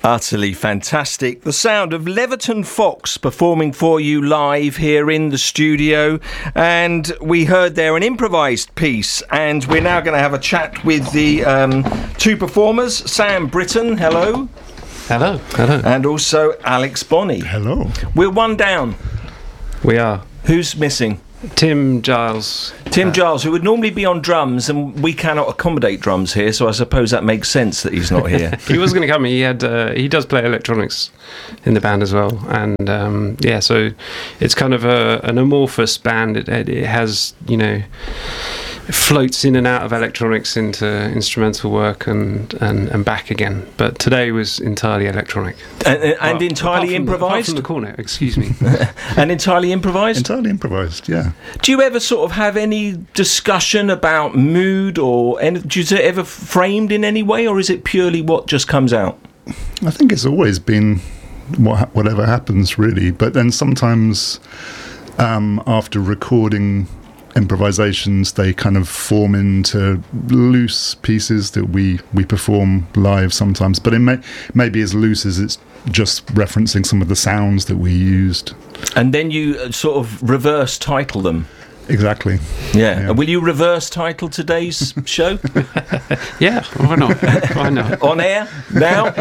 Utterly fantastic. The sound of Leverton Fox performing for you live here in the studio. And we heard there an improvised piece. And we're now going to have a chat with the two performers. Sam Britton, hello. Hello. Hello. And also Alex Bonney. Hello. We're one down. We are. Who's missing? Tim Giles. Tim Giles, who would normally be on drums, and we cannot accommodate drums here, so I suppose that makes sense that he's not here. He was going to come. He does play electronics in the band as well, and so it's kind of an amorphous band. It has, it floats in and out of electronics into instrumental work and back again. But today was entirely electronic. And entirely improvised? Apart from the cornet, excuse me. And entirely improvised? Entirely improvised, yeah. Do you ever sort of have any discussion about mood, or is it ever framed in any way, or is it purely what just comes out? I think it's always been whatever happens, really. But then sometimes after recording improvisations, they kind of form into loose pieces that we perform live sometimes, but it may be as loose as it's just referencing some of the sounds that we used, and then you sort of reverse title them. Exactly. Yeah. Will you reverse title today's show? Yeah, why not? Why not? On air now?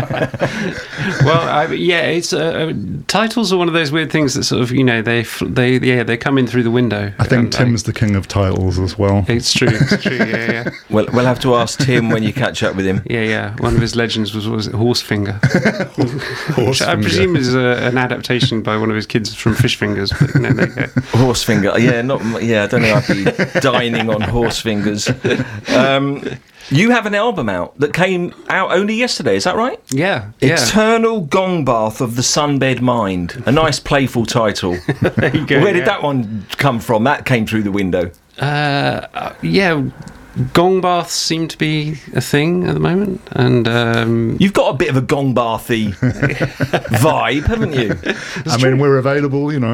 Well, it's titles are one of those weird things that sort of they come in through the window. I think Tim's the king of titles as well. It's true. Yeah. Well, we'll have to ask Tim when you catch up with him. Yeah. One of his legends was Horsefinger. Which I presume is an adaptation by one of his kids from Fish Fingers. But, there you go. Horsefinger, yeah. I don't know. I'd be dining on horse fingers. You have an album out that came out only yesterday, is that right? Yeah. Eternal Gong Bath of the Sunbed Mind. A nice playful title. There you go. Where did that one come from? That came through the window. Gong baths seem to be a thing at the moment, and you've got a bit of a gong bathy vibe, haven't you? I mean, we're available, and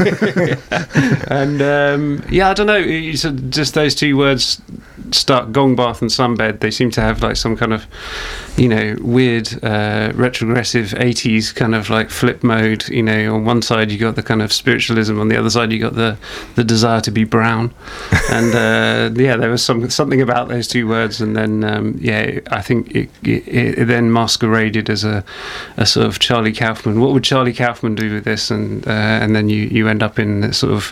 I don't know. So just those two words, start gong bath and sunbed. They seem to have like some kind of, weird retrogressive 80s kind of like flip mode. On one side you got the kind of spiritualism, on the other side you got the desire to be brown, and there was something about those two words, and then I think it then masqueraded as a sort of Charlie Kaufman. What would Charlie Kaufman do with this? And then you end up in sort of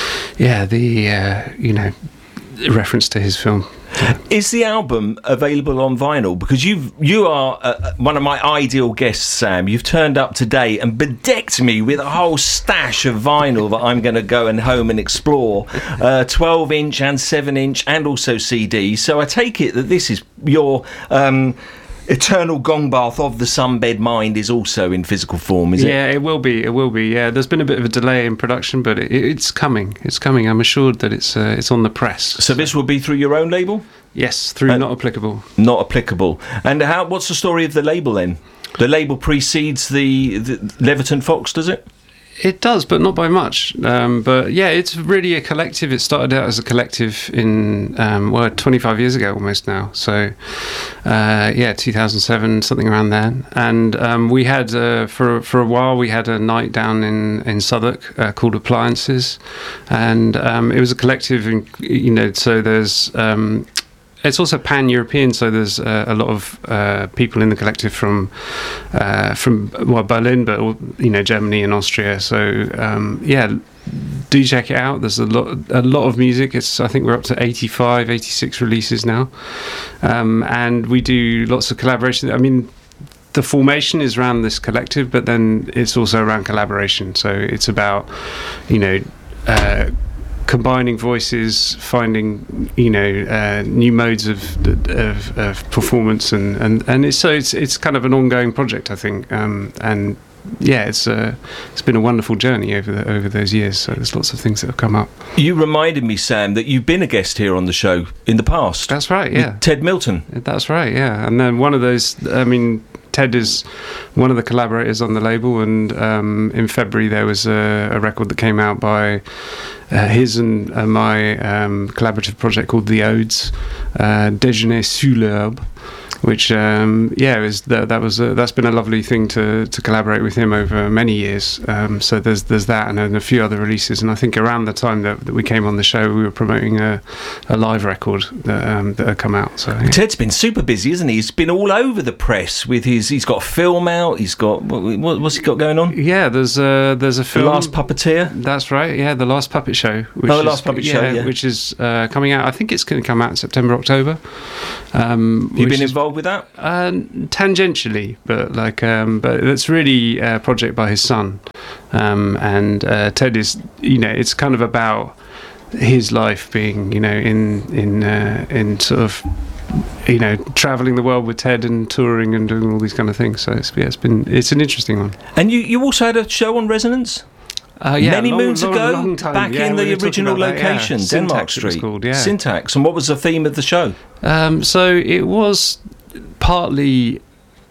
reference to his film. Is the album available on vinyl? Because you are one of my ideal guests, Sam. You've turned up today and bedecked me with a whole stash of vinyl that I'm going to go home and explore. 12-inch and 7-inch and also CD. So I take it that this is your Eternal Gong Bath of the Sunbed Mind is also in physical form, is it? Yeah, it will be. Yeah, there's been a bit of a delay in production, but it's coming. It's coming. I'm assured that it's on the press. So this will be through your own label? Yes, through Not Applicable. Not Applicable. And what's the story of the label then? The label precedes the Leverton Fox, does it? It does, but not by much. But yeah, it's really a collective. It started out as a collective in 25 years ago almost now. So 2007, something around then. And we had for a while we had a night down in Southwark called Appliances, and it was a collective. So there's. It's also pan-European, so there's a lot of people in the collective from Berlin, but Germany and Austria. So do check it out. There's a lot of music. I think we're up to 86 releases now, and we do lots of collaboration. I mean, the formation is around this collective, but then it's also around collaboration. So it's about combining voices, finding new modes of performance, and it's kind of an ongoing project, I think, and it's been a wonderful journey over those years. So there's lots of things that have come up. You reminded me, Sam, that you've been a guest here on the show in the past. That's right, yeah. With Ted Milton. That's right, yeah. And then one of those, Ted is one of the collaborators on the label, and in February there was a record that came out by his and my collaborative project called The Odes, Déjeuner sous l'herbe. which that's been a lovely thing to collaborate with him over many years. So there's that, and then a few other releases. And I think around the time that we came on the show, we were promoting a live record that had come out. So yeah. Ted's been super busy, isn't he? He's been all over the press with he's got a film out. He's got what's he got going on? Yeah, there's a film. The Last Puppeteer. That's right. Yeah, The Last Puppet Show. The Last Puppet Show. Yeah, which is coming out. I think it's going to come out in September, October. You've been involved with that? Tangentially, but it's really a project by his son, and Ted is, it's kind of about his life being, in sort of, traveling the world with Ted and touring and doing all these kind of things. So it's an interesting one. And you also had a show on Resonance. Many moons ago, back in the original location, Denmark Street. Called, Syntax. And what was the theme of the show? So it was partly,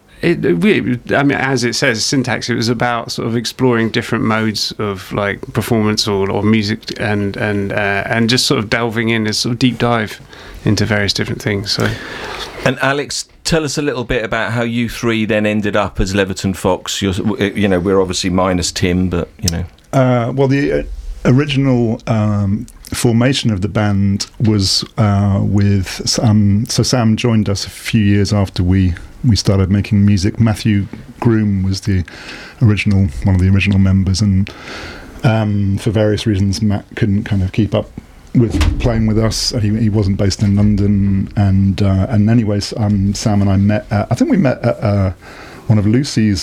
as it says, Syntax. It was about sort of exploring different modes of like performance or music, and just sort of delving in, a sort of deep dive into various different things. So, and Alex, tell us a little bit about how you three then ended up as Leverton Fox. We're obviously minus Tim, but Well, the original formation of the band was with so Sam joined us a few years after we started making music. Matthew Groom was one of the original members, and for various reasons Matt couldn't kind of keep up with playing with us. He wasn't based in London, and anyways, Sam and I met. I think we met at one of Lucy's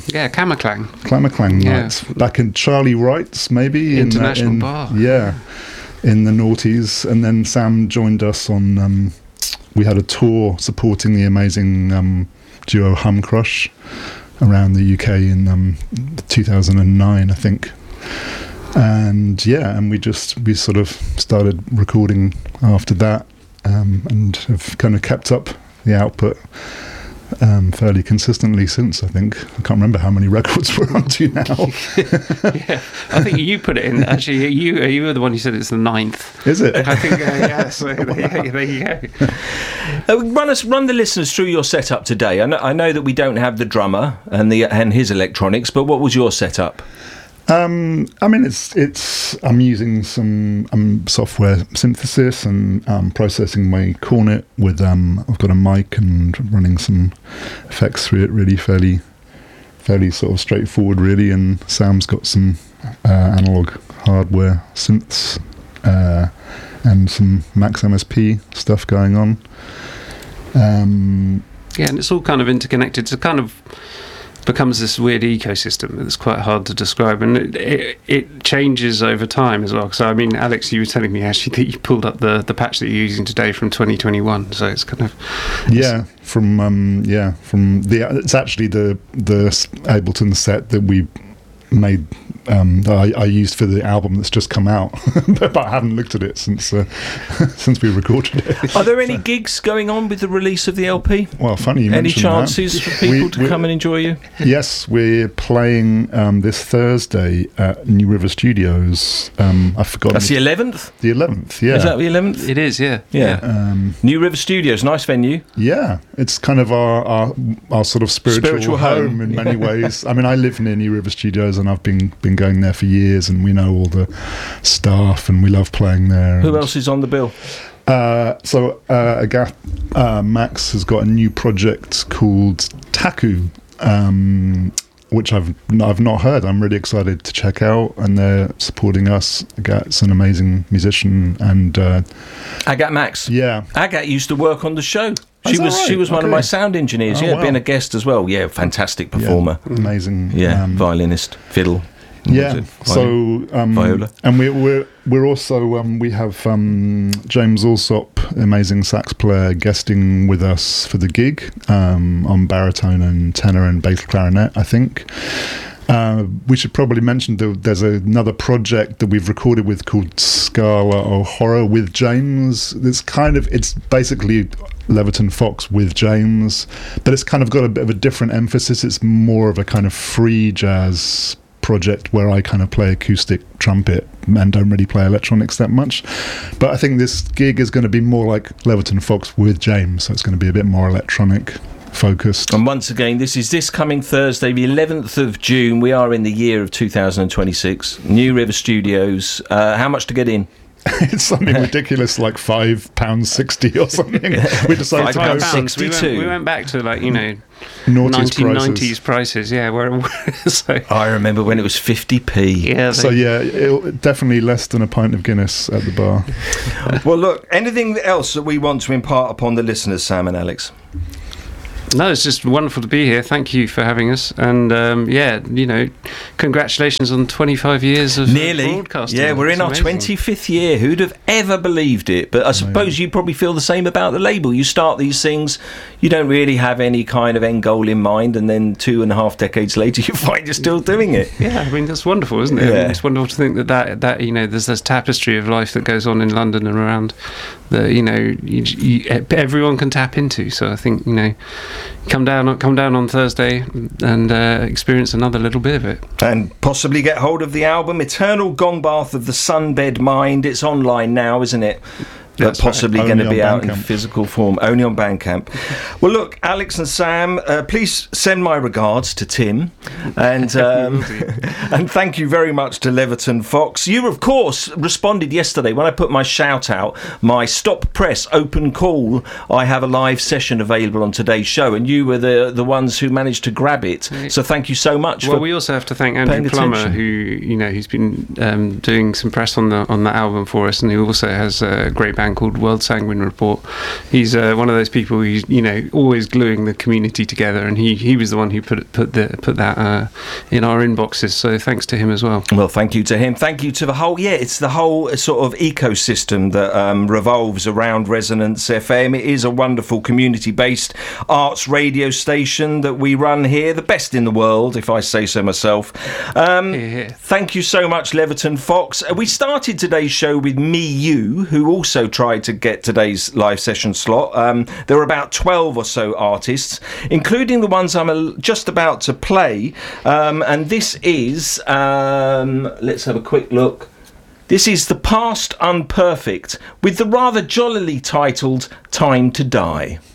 Clamaclang nights back in Charlie Wright's, maybe International Bar. Yeah, in the noughties. And then Sam joined us on. We had a tour supporting the amazing duo Hum Crush around the UK in 2009, I think. And we sort of started recording after that, and have kind of kept up the output fairly consistently since. I think I can't remember how many records we're on to now. Yeah, I think you put it in. Actually, you were the one who said it's the 9th. Is it? I think so there you go. Run the listeners through your setup today. I know that we don't have the drummer and his electronics, but what was your setup? I'm using some software synthesis and processing my cornet with I've got a mic and running some effects through it, really fairly sort of straightforward, really. And Sam's got some analog hardware synths and some Max MSP stuff going on. And it's all kind of interconnected. It's kind of becomes this weird ecosystem that's quite hard to describe, and it changes over time as well. So I mean, Alex, you were telling me actually that you pulled up the patch that you're using today from 2021, so it's kind of it's actually the Ableton set that we made, that I used for the album that's just come out, but I haven't looked at it since we recorded it. Are there any gigs going on with the release of the LP? Well, funny you any mentioned chances that. for people to come and enjoy you? Yes, we're playing this Thursday at New River Studios. I've forgotten. That's the 11th? The 11th, yeah. Is that the 11th? It is, yeah. New River Studios, nice venue. Yeah, it's kind of our sort of spiritual home in many ways. I mean, I live near New River Studios, and I've been going there for years, and we know all the staff, and we love playing there. Who else is on the bill? Max has got a new project called Taku, which I've not heard. I'm really excited to check out, and they're supporting us. Agat's an amazing musician, and Agat Max. Yeah, Agat used to work on the show. She was one of my sound engineers. Oh, wow. Being a guest as well. Yeah, fantastic performer. Yeah, amazing. Violinist, fiddle. Viola. And we're also we have James Alsop, amazing sax player, guesting with us for the gig on baritone and tenor and bass clarinet, I think. We should probably mention there's another project that we've recorded with called Scala O'Hora with James. It's basically Leverton Fox with James, but it's kind of got a bit of a different emphasis. It's more of a kind of free jazz project where I kind of play acoustic trumpet and don't really play electronics that much. But I think this gig is going to be more like Leverton Fox with James, so it's going to be a bit more electronic focused. And once again, this is this coming Thursday, the 11th of June. We are in the year of 2026. New River Studios. How much to get in? It's something ridiculous, like £5.60 or something. We decided to go £5.62. We went back to, like, you know, noughties 1990s prices. Yeah, so I remember when it was 50p. yeah. So definitely less than a pint of Guinness at the bar. Well, look, anything else that we want to impart upon the listeners, Sam and Alex? No, it's just wonderful to be here. Thank you for having us. And, you know, congratulations on 25 years of broadcasting. Yeah, we're in our amazing. 25th year. Who'd have ever believed it? But I suppose you probably feel the same about the label. You start these things, you don't really have any kind of end goal in mind, and then 2.5 decades later, you find you're still doing it. Yeah, I mean, that's wonderful, isn't it? Yeah. I mean, it's wonderful to think that you know, there's this tapestry of life that goes on in London and around that, you know, everyone can tap into. So I think, you know, come down on Thursday and experience another little bit of it, and possibly get hold of the album Eternal Gongbath of the Sunbed Mind. It's online now, isn't it? But That's possibly right. going to Only be on out in Bandcamp. physical form, only on Bandcamp. Well, look, Alex and Sam, please send my regards to Tim, and and thank you very much to Leverton Fox. You, of course, responded yesterday when I put my shout out, my Stop Press open call. I have a live session available on today's show, and you were the ones who managed to grab it. So thank you so much. Well, we also have to thank Andrew paying Plummer, attention. who, you know, he's been doing some press on the album for us, and he also has a great band called World Sanguine Report. He's one of those people who's, you know, always gluing the community together, and he was the one who put that in our inboxes. So thanks to him as well. Well, thank you to him. Thank you to the whole, it's the whole sort of ecosystem that revolves around Resonance FM. It is a wonderful community-based arts radio station that we run here, the best in the world, if I say so myself. Thank you so much, Leverton Fox. We started today's show with Me You, who also tried to get today's live session slot. There were about 12 or so artists, including the ones I'm just about to play. And this is, let's have a quick look. This is The Past Unperfect, with the rather jollily titled Time to Die.